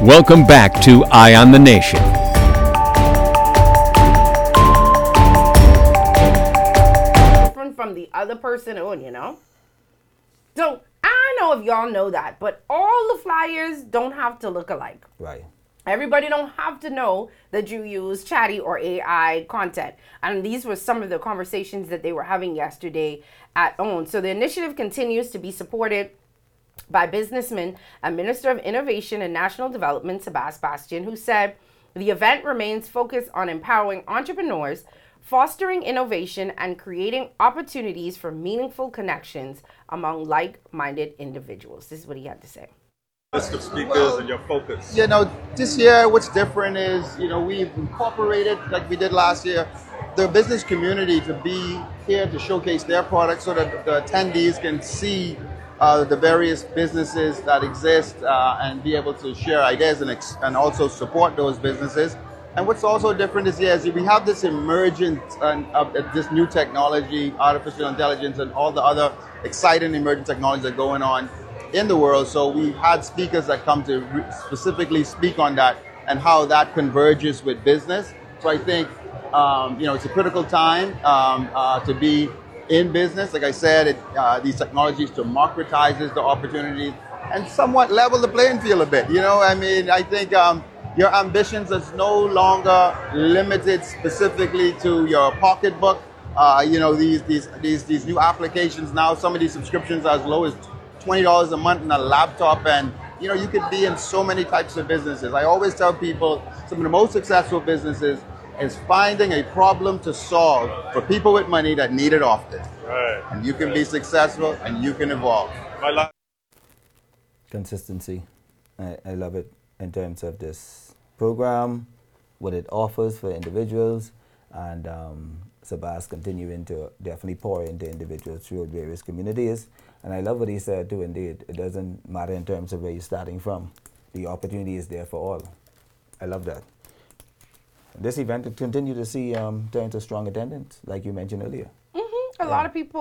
Welcome back to Eye on the Nation. Different from the other person on, So I don't know if y'all know that, but all the flyers don't have to look alike. Right. Everybody don't have to know that you use chatty or AI content. And these were some of the conversations that they were having yesterday at OWN. So the initiative continues to be supported by businessman and Minister of Innovation and National Development, Sebas Bastian, who said the event remains focused on empowering entrepreneurs, fostering innovation, and creating opportunities for meaningful connections among like-minded individuals. This is what he had to say. List of speakers and your focus. This year what's different is, we've incorporated, like we did last year, the business community to be here to showcase their products so that the attendees can see the various businesses that exist and be able to share ideas and also support those businesses. And what's also different is, we have this emergence of this new technology, artificial intelligence, and all the other exciting emerging technologies that are going on in the world. So we've had speakers that come to specifically speak on that and how that converges with business. So I think, it's a critical time to be in business. Like I said, these technologies democratizes the opportunities and somewhat level the playing field a bit. I think your ambitions is no longer limited specifically to your pocketbook. These new applications now, some of these subscriptions are as low as $20 a month in a laptop, and you could be in so many types of businesses. I always tell people some of the most successful businesses is finding a problem to solve for people with money that need it often. Right. And you can be successful and you can evolve. Consistency. I love it in terms of this program, what it offers for individuals, and Sebas continuing to definitely pour into individuals through various communities. And I love what he said too, indeed. It doesn't matter in terms of where you're starting from. The opportunity is there for all. I love that. This event will continue to see turn to strong attendance, like you mentioned earlier. Mm-hmm. A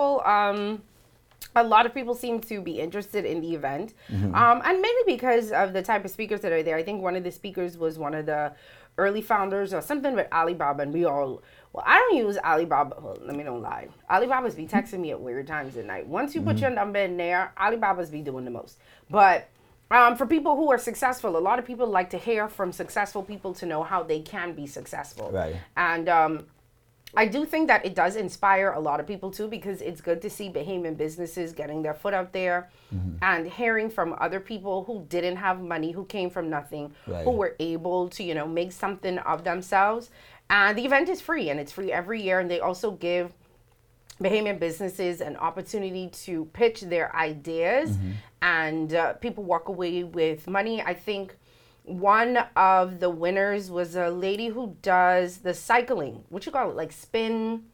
lot of people seem to be interested in the event, and mainly because of the type of speakers that are there. I think one of the speakers was one of the early founders or something with Alibaba, and I don't use Alibaba. Well, let me don't lie. Alibaba's be texting me at weird times at night. Once you put your number in there, Alibaba's be doing the most. But for people who are successful, a lot of people like to hear from successful people to know how they can be successful. Right. And I do think that it does inspire a lot of people too, because it's good to see Bahamian businesses getting their foot out there and hearing from other people who didn't have money, who came from nothing, who were able to, make something of themselves. And the event is free, and it's free every year. And they also give Bahamian businesses an opportunity to pitch their ideas, and people walk away with money. I think one of the winners was a lady who does the cycling. What you call it? Like spinning.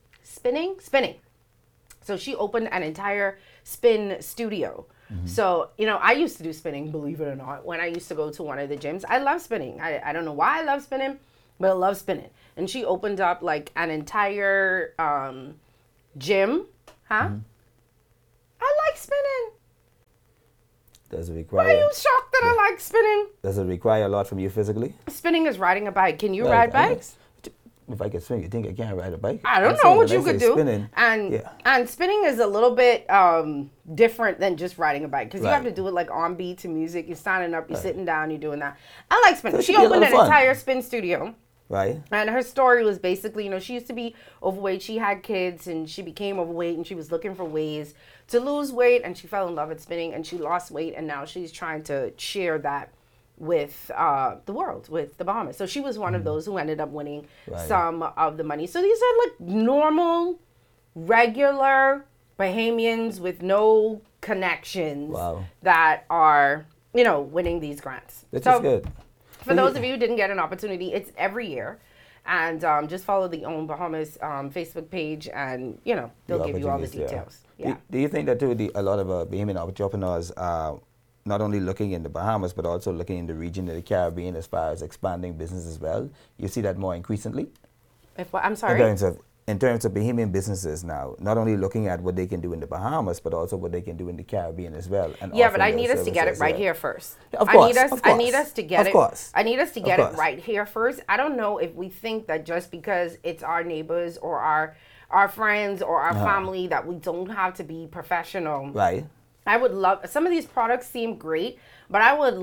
So she opened an entire spin studio. So, I used to do spinning, believe it or not, when I used to go to one of the gyms. I love spinning. I don't know why I love spinning, but I love spinning. And she opened up like an entire gym. I like spinning. Does it require? Why are you shocked that I like spinning? Does it require a lot from you physically? Spinning is riding a bike. Can you ride bikes? If I could swing, you think I can't ride a bike? I don't know what you could do. Spinning, and spinning is a little bit different than just riding a bike, because you have to do it like on beat to music. You're standing up, you're sitting down, you're doing that. I like spinning. So she opened an entire spin studio. Right. And her story was basically, she used to be overweight. She had kids and she became overweight, and she was looking for ways to lose weight, and she fell in love with spinning, and she lost weight, and now she's trying to share that with the world, with the Bahamas. So she was one of those who ended up winning some of the money. So these are like normal, regular Bahamians with no connections that are, winning these grants. Which is good. For those of you who didn't get an opportunity, it's every year. And just follow the OWN Bahamas Facebook page, and, they'll give you all the details. Yeah. Do you think that, too, a lot of Bahamian entrepreneurs are not only looking in the Bahamas, but also looking in the region of the Caribbean as far as expanding business as well? You see that more increasingly? I'm sorry? In terms of in terms of Bahamian businesses now, not only looking at what they can do in the Bahamas, but also what they can do in the Caribbean as well. And Yeah, but I offering need those us to get it services right there. here first. Of course, I need us to get of it. course. I need us to Of get it course. right here first. I don't know if we think that just because it's our neighbors or our friends or our family that we don't have to be professional. Right. I would love, some of these products seem great, but I would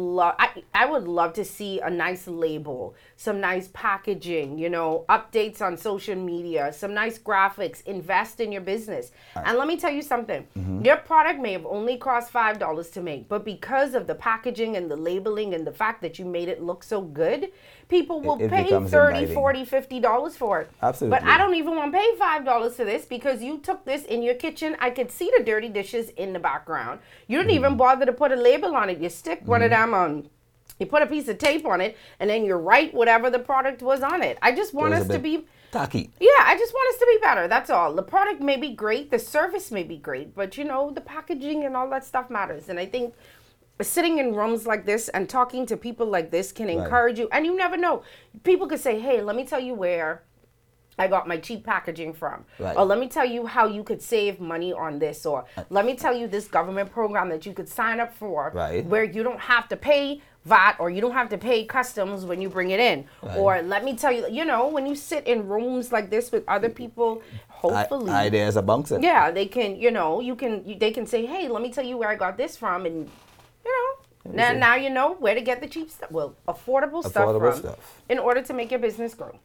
love to see a nice label, some nice packaging, you know, updates on social media, some nice graphics, invest in your business. And let me tell you something, your product may have only cost $5 to make, but because of the packaging and the labeling and the fact that you made it look so good, people will It pay becomes $30, inviting. $40, $50 for it. Absolutely. But I don't even want to pay $5 for this because you took this in your kitchen. I could see the dirty dishes in the background. You didn't even bother to put a label on it. You stick one of them on, you put a piece of tape on it, and then you write whatever the product was on it. I just want It was us a to bit be, tacky. yeah, I just want us to be better. That's all. The product may be great, the service may be great, but you know, the packaging and all that stuff matters. And I think sitting in rooms like this and talking to people like this can encourage you. And you never know. People could say, hey, let me tell you where I got my cheap packaging from. Right. Or let me tell you how you could save money on this. Or let me tell you this government program that you could sign up for Right. where you don't have to pay VAT or you don't have to pay customs when you bring it in. Right. Or let me tell you, you know, when you sit in rooms like this with other people, hopefully. Ideas are bouncing. Yeah, they can, you know, they can say, hey, let me tell you where I got this from. And, you know, now you know where to get the cheap stuff. Well, affordable stuff from in order to make your business grow.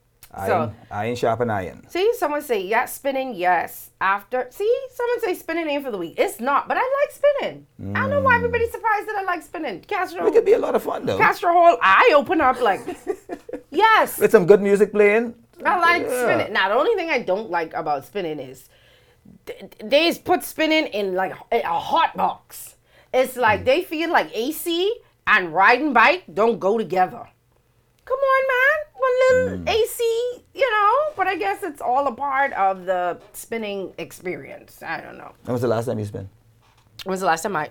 Iron sharpen iron. See, someone say, yeah, spinning, yes. After, see, someone say spinning ain't for the week. It's not, but I like spinning. I don't know why everybody's surprised that I like spinning. Castro, It could be a lot of fun though. Castro Hall, I open up like, yes. With some good music playing. I like spinning. Now, the only thing I don't like about spinning is they just put spinning in like a hot box. It's like they feel like AC and riding bike don't go together. Come on, man. One little AC, you know, but I guess it's all a part of the spinning experience. I don't know. When was the last time you spun? When was the last time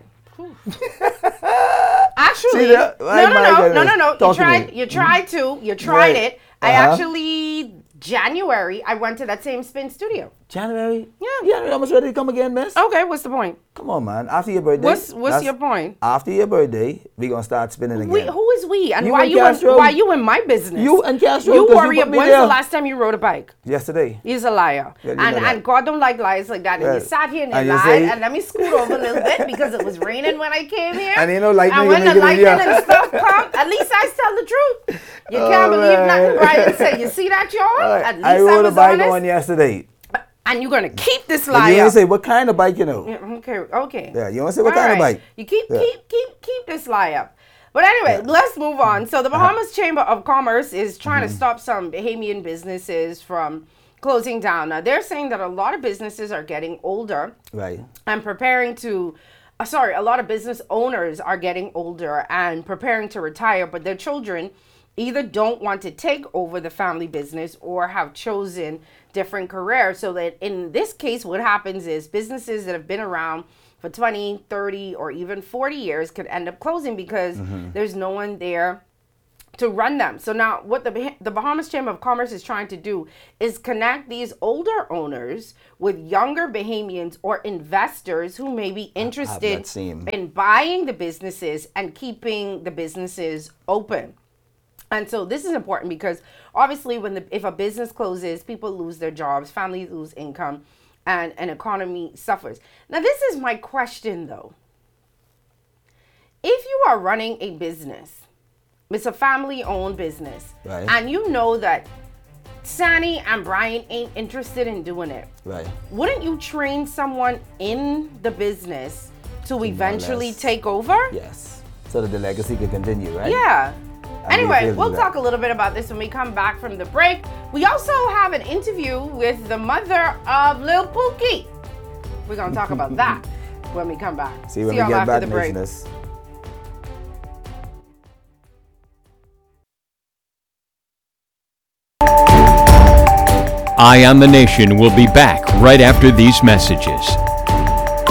Actually, See that? no. You tried it. I actually, January, I went to that same spin studio. January? Yeah. January almost ready to come again, miss? Okay, what's the point? Come on, man. After your birthday. What's your point? After your birthday, we're going to start spinning again. Who is we? And You why and you Castro. why you in my business? You and Castro. You 'cause worry. put me When's there. the last time you rode a bike? Yesterday. He's a liar. Yeah, you know that. And God don't like lies like that. And Yeah. you sat here and you And you lied. say- And let me scoot over a little bit because it was raining when I came here. And you know, lightning And when gonna the get in lightning here. and stuff come, at least I tell the truth. You can't believe nothing Brian said. You see that, y'all? At least I rode a was bike honest. on yesterday. And you're gonna keep this But lie you up. didn't say what kind of bike you know. Okay. Yeah, you want to say what All kind of right. bike? You keep Yeah. keep this lie up. But anyway, let's move on. So the Bahamas Chamber of Commerce is trying to stop some Bahamian businesses from closing down. Now they're saying that a lot of businesses are getting older Right. and preparing to a lot of business owners are getting older and preparing to retire, but their children either don't want to take over the family business or have chosen different careers. So that in this case, what happens is businesses that have been around for 20, 30, or even 40 years could end up closing because there's no one there to run them. So now what the Bahamas Chamber of Commerce is trying to do is connect these older owners with younger Bahamians or investors who may be interested in buying the businesses and keeping the businesses open. And so this is important because obviously if a business closes, people lose their jobs, families lose income, and an economy suffers. Now, this is my question, though. If you are running a business, it's a family-owned business, right, and you know that Sandy and Brian ain't interested in doing it, right, wouldn't you train someone in the business to eventually take over? Yes, so that the legacy can continue, right? Yeah. Anyway, we'll that. talk a little bit about this when we come back from the break. We also have an interview with the mother of Lil Pookie. We're going to talk about that when we come back. See when we y'all get after back the in break. business. Eye on the Nation will be back right after these messages.